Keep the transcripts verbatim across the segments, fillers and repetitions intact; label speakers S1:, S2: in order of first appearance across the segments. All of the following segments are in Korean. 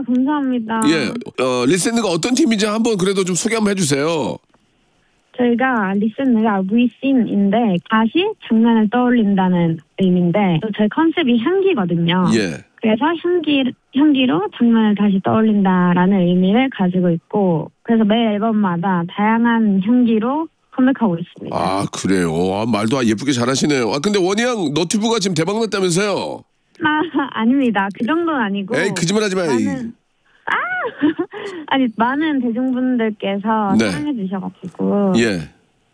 S1: 감사합니다.
S2: 예, 어, 리센드가 어떤 팀인지 한번 그래도 좀 소개 한번 해주세요.
S1: 저희가 리센드가 위신인데 다시 장난을 떠올린다는 의미인데 또 저희 컨셉이 향기거든요.
S2: 예.
S1: 그래서 향기, 향기로 장난을 다시 떠올린다라는 의미를 가지고 있고 그래서 매 앨범마다 다양한 향기로 컴백하고 있습니다.
S2: 아, 그래요. 아, 말도 예쁘게 잘하시네요. 아, 근데 원희양 너튜브가 지금 대박 났다면서요?
S1: 아, 아닙니다. 그 정도는 아니고.
S2: 에이, 거짓말 하지 마.
S1: 많은, 아! 아니, 많은 대중분들께서
S2: 네.
S1: 사랑해 주셔가지고.
S2: 예.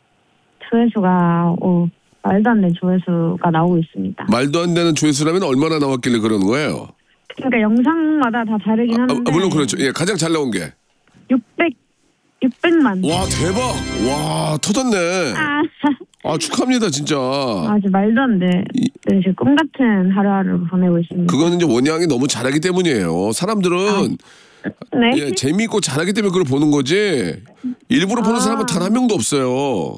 S1: 조회수가, 오, 말도 안 되는 조회수가 나오고 있습니다.
S2: 말도 안 되는 조회수라면 얼마나 나왔길래 그러는 거예요?
S1: 그러니까 영상마다 다 다르긴
S2: 아,
S1: 한데.
S2: 아, 물론 그렇죠. 예, 가장 잘 나온 게.
S1: 육백, 육백만.
S2: 와, 대박. 와, 터졌네.
S1: 아,
S2: 아, 축하합니다, 진짜.
S1: 아주 말도 안 돼. 네, 지금 꿈 같은 하루하루 보내고 있습니다.
S2: 그거는 이제 원양이 너무 잘하기 때문이에요. 사람들은
S1: 네.
S2: 예, 재미있고 잘하기 때문에 그걸 보는 거지. 일부러 보는
S1: 아.
S2: 사람은 단 한 명도 없어요.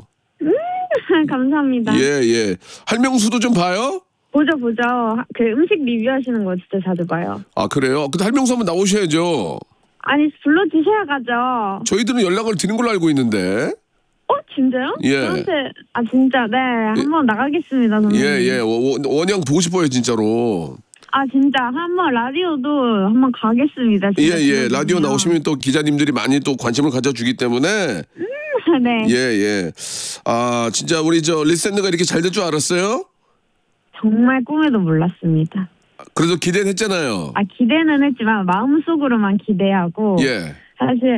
S1: 감사합니다.
S2: 예, 예. 할명수도 좀 봐요?
S1: 보죠, 보죠. 그 음식 리뷰하시는 거 진짜 자주 봐요.
S2: 아, 그래요? 근데 할명수 한번 나오셔야죠.
S1: 아니, 불러주셔야 가죠.
S2: 저희들은 연락을 드린 걸로 알고 있는데.
S1: 어, 진짜요?
S2: 예.
S1: 저한테, 아, 진짜, 네. 한번 나가겠습니다, 선생님.
S2: 예, 예. 원- 원양 보고 싶어요, 진짜로.
S1: 아, 진짜. 한번 라디오도 한번 가겠습니다.
S2: 예,
S1: 진짜
S2: 예. 라디오
S1: 그러면요.
S2: 나오시면 또 기자님들이 많이 또 관심을 가져주기 때문에.
S1: 네.
S2: 예, 예. 아, 진짜 우리 저 리센드가 이렇게 잘 될 줄 알았어요?
S1: 정말 꿈에도 몰랐습니다.
S2: 그래도 기대는 했잖아요.
S1: 아, 기대는 했지만 마음속으로만 기대하고.
S2: 예.
S1: 사실,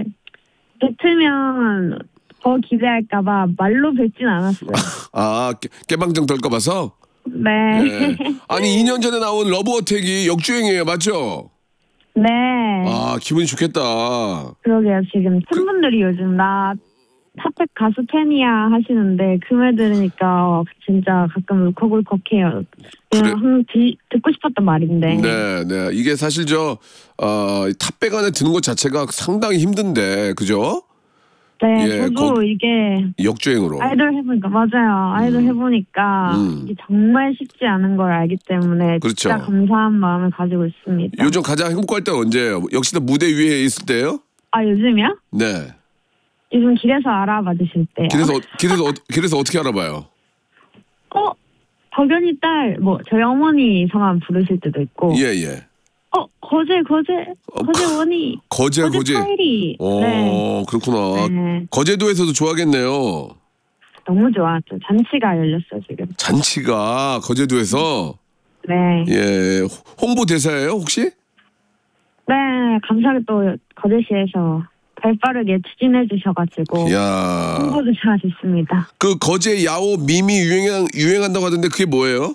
S1: 뱉으면 더 기대할까봐 말로 뱉진 않았어요.
S2: 아, 깨- 깨방정 될까 봐서?
S1: 네.
S2: 예. 아니, 이 년 전에 나온 러브어택이 역주행이에요, 맞죠?
S1: 네.
S2: 아, 기분이 좋겠다.
S1: 그러게요. 지금 팬분들이 요즘 나 탑백 가수 팬이야 하시는데 그 말 들으니까 진짜 가끔 울컥울컥해요.
S2: 그래.
S1: 그냥 한- 디- 듣고 싶었던 말인데.
S2: 네, 네. 이게 사실 저, 어, 탑백 안에 드는 것 자체가 상당히 힘든데, 그죠?
S1: 네,
S2: 예,
S1: 저도
S2: 거-
S1: 이게
S2: 역주행으로.
S1: 아이돌 해보니까 맞아요. 아이돌 해보니까
S2: 음.
S1: 이게 정말 쉽지 않은 걸 알기 때문에
S2: 그렇죠.
S1: 진짜 감사한 마음을 가지고 있습니다.
S2: 요즘 가장 행복할 때는 언제예요? 역시나 무대 위에 있을 때요?
S1: 아 요즘이요?
S2: 네.
S1: 요즘 길에서 알아봐 주실 때요.
S2: 길에서, 어- 길에서, 어- 길에서 어떻게 알아봐요?
S1: 어? 덕연이 딸, 뭐 저희 어머니 성함 부르실 때도 있고.
S2: 예, 예.
S1: 어 거제 거제 거제 원희
S2: 거제, 거제.
S1: 파이리.
S2: 어,
S1: 네.
S2: 그렇구나.
S1: 네.
S2: 거제도에서도 좋아하겠네요.
S1: 너무 좋았죠. 잔치가 열렸어요 지금.
S2: 잔치가 거제도에서,
S1: 네.
S2: 예, 홍보 대사예요, 혹시?
S1: 네 감사하게 또 거제시에서 발빠르게 추진해 주셔가지고
S2: 이야.
S1: 홍보도 잘하셨습니다.
S2: 그 거제 야오 밈이 유행, 유행한다고 하던데 그게 뭐예요?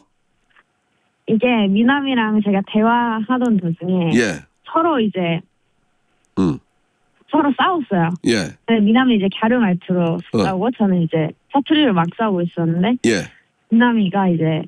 S1: 이게 미남이랑 제가 대화하던 도중에
S2: 예.
S1: 서로 이제
S2: 음.
S1: 서로 싸웠어요.
S2: 예.
S1: 네, 미남이 이제 갸루 말투로
S2: 어.
S1: 싸우고 저는 이제 사투리로 막 싸우고 있었는데
S2: 예.
S1: 미남이가 이제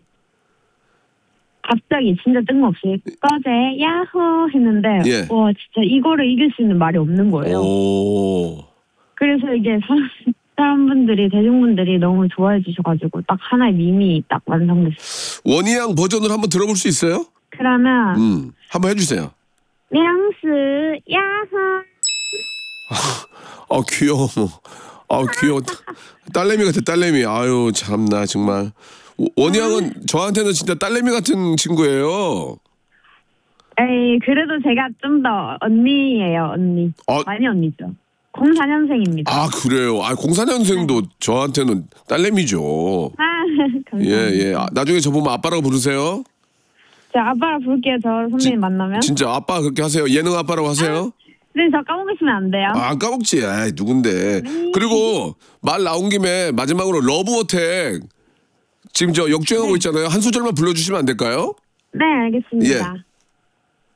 S1: 갑자기 진짜 뜬금없이 꺼제 야호 했는데
S2: 예.
S1: 와 진짜 이거를 이길 수 있는 말이 없는 거예요.
S2: 오.
S1: 그래서 이게 사람, 사람분들이 대중분들이 너무 좋아해 주셔가지고 딱 하나의 밈이 딱 완성됐어요.
S2: 원희양 버전으로 한번 들어볼 수 있어요?
S1: 그러면
S2: 음. 한번 해주세요.
S1: 명스 야호
S2: 아, 귀여워. 아, 귀여워. 딸내미 같아, 딸내미. 아유, 참나, 정말. 원희양은 저한테는 진짜 딸내미 같은 친구예요.
S1: 에이 그래도 제가 좀 더 언니예요 언니.
S2: 아.
S1: 많이 언니죠. 공사 년생입니다.
S2: 아, 그래요. 아, 공사 년생도 저한테는 딸내미죠.
S1: 아, 감사합니다.
S2: 예, 예. 아, 나중에 저 보면 아빠라고 부르세요.
S1: 저 아빠라 부를게요. 저 선배님
S2: 진-
S1: 만나면.
S2: 진짜 아빠 그렇게 하세요. 예능 아빠라고 하세요.
S1: 근데 저 까먹으시면 안 돼요.
S2: 아, 안 까먹지. 아이, 누군데. 그리고 말 나온 김에 마지막으로 러브어택 지금 저 역주행하고 있잖아요. 한 소절만 불러주시면 안 될까요?
S1: 네, 알겠습니다.
S2: 예.